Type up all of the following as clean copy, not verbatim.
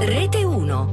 Rete 1.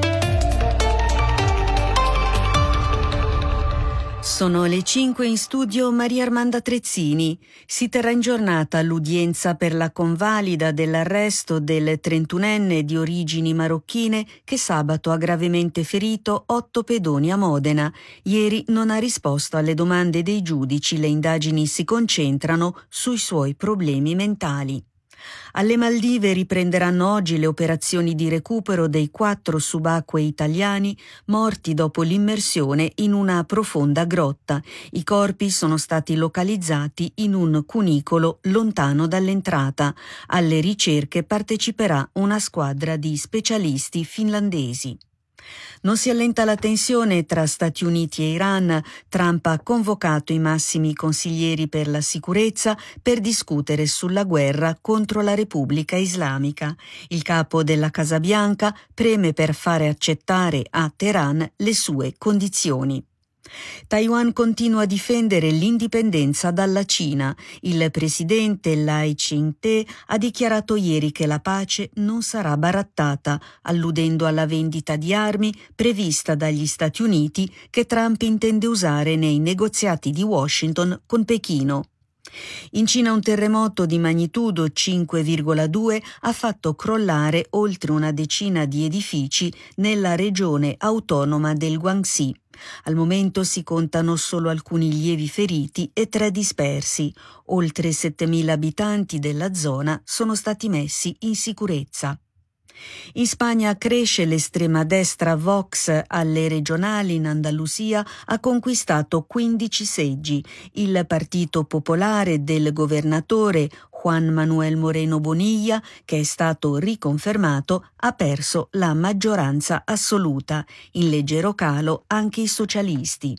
Sono le 5 in studio Maria Armanda Trezzini. Si terrà in giornata l'udienza per la convalida dell'arresto del 31enne di origini marocchine che sabato ha gravemente ferito 8 pedoni a Modena. Ieri non ha risposto alle domande dei giudici, le indagini si concentrano sui suoi problemi mentali. Alle Maldive riprenderanno oggi le operazioni di recupero dei 4 subacquei italiani morti dopo l'immersione in una profonda grotta. I corpi sono stati localizzati in un cunicolo lontano dall'entrata. Alle ricerche parteciperà una squadra di specialisti finlandesi. Non si allenta la tensione tra Stati Uniti e Iran. Trump ha convocato i massimi consiglieri per la sicurezza per discutere sulla guerra contro la Repubblica Islamica. Il capo della Casa Bianca preme per fare accettare a Teheran le sue condizioni. Taiwan continua a difendere l'indipendenza dalla Cina. Il presidente Lai Ching-te ha dichiarato ieri che la pace non sarà barattata, alludendo alla vendita di armi prevista dagli Stati Uniti che Trump intende usare nei negoziati di Washington con Pechino. In Cina un terremoto di magnitudo 5,2 ha fatto crollare oltre una decina di edifici nella regione autonoma del Guangxi. Al momento si contano solo alcuni lievi feriti e 3 dispersi. Oltre 7.000 abitanti della zona sono stati messi in sicurezza. In Spagna cresce l'estrema destra Vox. Alle regionali in Andalusia ha conquistato 15 seggi. Il Partito Popolare del governatore Juan Manuel Moreno Bonilla, che è stato riconfermato, ha perso la maggioranza assoluta. In leggero calo anche i socialisti.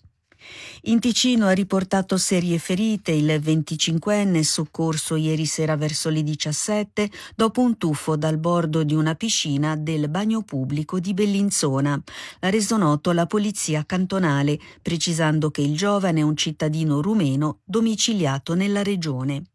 In Ticino ha riportato serie ferite il 25enne soccorso ieri sera verso le 17 dopo un tuffo dal bordo di una piscina del bagno pubblico di Bellinzona. L'ha reso noto la polizia cantonale, precisando che il giovane è un cittadino rumeno domiciliato nella regione.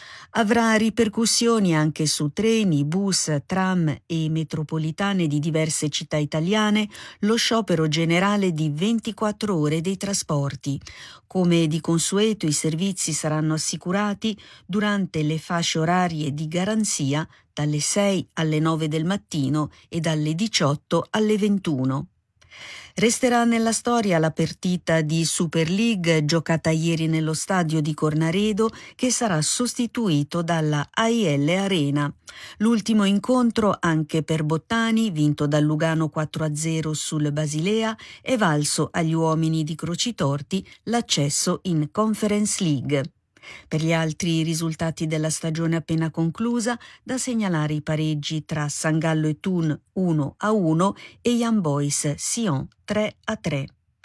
Avrà ripercussioni anche su treni, bus, tram e metropolitane di diverse città italiane lo sciopero generale di 24 ore dei trasporti. Come di consueto i servizi saranno assicurati durante le fasce orarie di garanzia dalle 6 alle 9 del mattino e dalle 18 alle 21. Resterà nella storia la partita di Super League giocata ieri nello stadio di Cornaredo, che sarà sostituito dalla AIL Arena. L'ultimo incontro anche per Bottani, vinto dal Lugano 4-0 sul Basilea, è valso agli uomini di Crocitorti l'accesso in Conference League. Per gli altri risultati della stagione appena conclusa, da segnalare i pareggi tra San Gallo e Thun 1-1 e Young Boys Sion 3-3.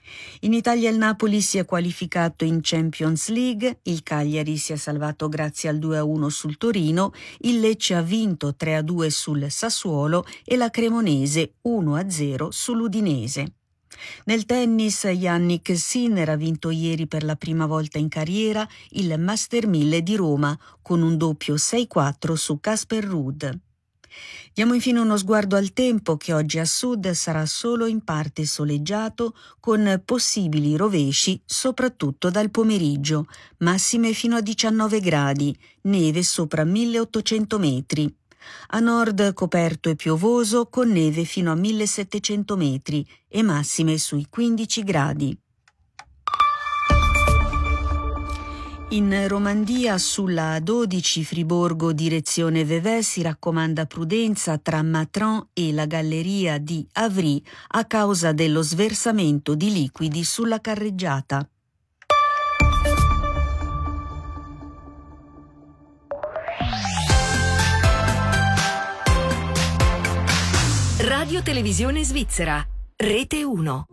In Italia il Napoli si è qualificato in Champions League, il Cagliari si è salvato grazie al 2-1 sul Torino, il Lecce ha vinto 3-2 sul Sassuolo e la Cremonese 1-0 sull'Udinese. Nel tennis Jannik Sinner ha vinto ieri per la prima volta in carriera il Master 1000 di Roma con un doppio 6-4 su Casper Ruud. Diamo infine uno sguardo al tempo, che oggi a sud sarà solo in parte soleggiato con possibili rovesci soprattutto dal pomeriggio, massime fino a 19 gradi, neve sopra 1800 metri. A nord coperto e piovoso con neve fino a 1700 metri e massime sui 15 gradi. In Romandia sulla A12 Friborgo direzione Vevey si raccomanda prudenza tra Matran e la galleria di Avry a causa dello sversamento di liquidi sulla carreggiata. Radio Televisione Svizzera, Rete 1.